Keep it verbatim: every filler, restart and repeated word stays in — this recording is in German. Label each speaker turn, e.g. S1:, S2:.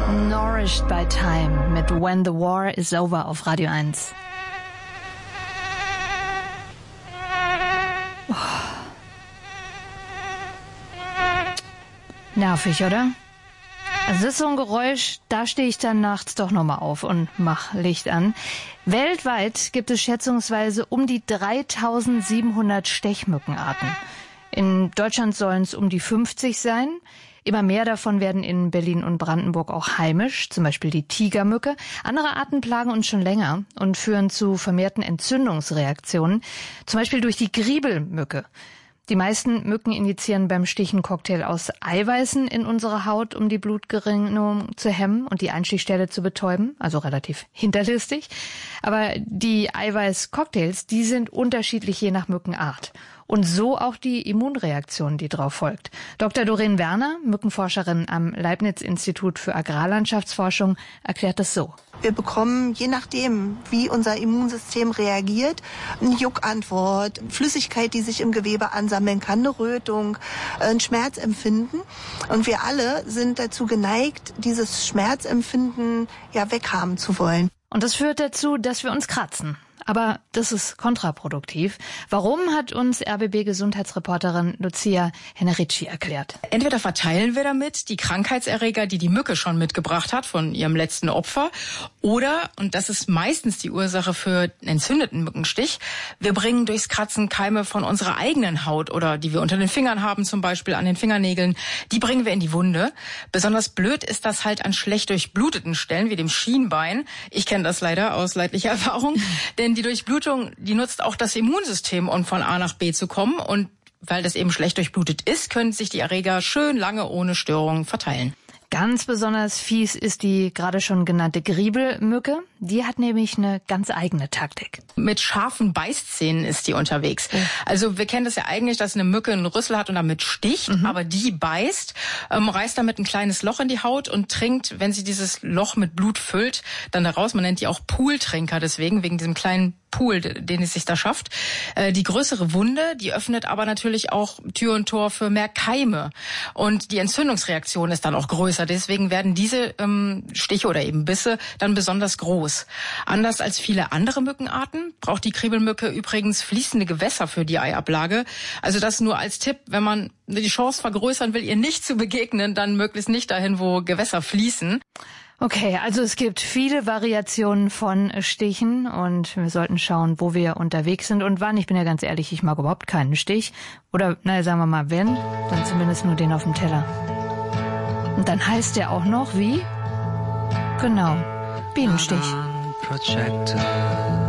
S1: Nourished by Time mit When the War is Over auf Radio eins. Oh. Nervig, oder? Also das ist so ein Geräusch, da stehe ich dann nachts doch nochmal auf und mach Licht an. Weltweit gibt es schätzungsweise um die dreitausendsiebenhundert Stechmückenarten. In Deutschland sollen es um die fünfzig sein. Immer mehr davon werden in Berlin und Brandenburg auch heimisch, zum Beispiel die Tigermücke. Andere Arten plagen uns schon länger und führen zu vermehrten Entzündungsreaktionen, zum Beispiel durch die Griebelmücke. Die meisten Mücken injizieren beim Stichen Cocktail aus Eiweißen in unsere Haut, um die Blutgerinnung zu hemmen und die Einstichstelle zu betäuben, also relativ hinterlistig. Aber die Eiweiß-Cocktails, die sind unterschiedlich je nach Mückenart. Und so auch die Immunreaktion, die darauf folgt. Doktor Doreen Werner, Mückenforscherin am Leibniz-Institut für Agrarlandschaftsforschung, erklärt das so.
S2: Wir bekommen, je nachdem, wie unser Immunsystem reagiert, eine Juckantwort, Flüssigkeit, die sich im Gewebe ansammeln kann, eine Rötung, ein Schmerzempfinden. Und wir alle sind dazu geneigt, dieses Schmerzempfinden ja weghaben zu wollen.
S1: Und das führt dazu, dass wir uns kratzen. Aber das ist kontraproduktiv. Warum, hat uns R B B-Gesundheitsreporterin Lucia Hennericci erklärt.
S3: Entweder verteilen wir damit die Krankheitserreger, die die Mücke schon mitgebracht hat von ihrem letzten Opfer, oder, und das ist meistens die Ursache für einen entzündeten Mückenstich, wir bringen durchs Kratzen Keime von unserer eigenen Haut oder die wir unter den Fingern haben, zum Beispiel an den Fingernägeln, die bringen wir in die Wunde. Besonders blöd ist das halt an schlecht durchbluteten Stellen wie dem Schienbein. Ich kenne das leider aus leidlicher Erfahrung, denn die Durchblutung, die nutzt auch das Immunsystem, um von A nach B zu kommen. Und weil das eben schlecht durchblutet ist, können sich die Erreger schön lange ohne Störungen verteilen.
S1: Ganz besonders fies ist die gerade schon genannte Griebelmücke. Die hat nämlich eine ganz eigene Taktik.
S3: Mit scharfen Beißzähnen ist die unterwegs. Oh. Also wir kennen das ja eigentlich, dass eine Mücke einen Rüssel hat und damit sticht, mhm. aber die beißt, ähm, reißt damit ein kleines Loch in die Haut und trinkt, wenn sie dieses Loch mit Blut füllt, dann daraus. Man nennt die auch Pooltrinker deswegen, wegen diesem kleinen Pool, den es sich da schafft. Äh, die größere Wunde, die öffnet aber natürlich auch Tür und Tor für mehr Keime. Und die Entzündungsreaktion ist dann auch größer. Deswegen werden diese ähm, Stiche oder eben Bisse dann besonders groß. Anders als viele andere Mückenarten braucht die Griebelmücke übrigens fließende Gewässer für die Eiablage. Also das nur als Tipp, wenn man die Chance vergrößern will, ihr nicht zu begegnen, dann möglichst nicht dahin, wo Gewässer fließen.
S1: Okay, also es gibt viele Variationen von Stichen und wir sollten schauen, wo wir unterwegs sind und wann. Ich bin ja ganz ehrlich, ich mag überhaupt keinen Stich. Oder, naja, sagen wir mal, wenn, dann zumindest nur den auf dem Teller. Und dann heißt der auch noch wie? Genau, Bienenstich.